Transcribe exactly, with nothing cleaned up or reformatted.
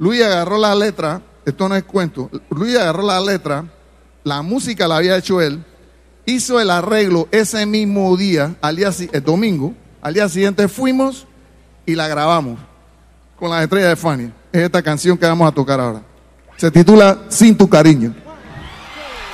Luis agarró la letra, esto no es cuento, Luis agarró la letra, la música la había hecho él, hizo el arreglo ese mismo día, al día, el domingo, al día siguiente fuimos y la grabamos con las estrellas de Fania. Es esta canción que vamos a tocar ahora. Se titula Sin tu cariño.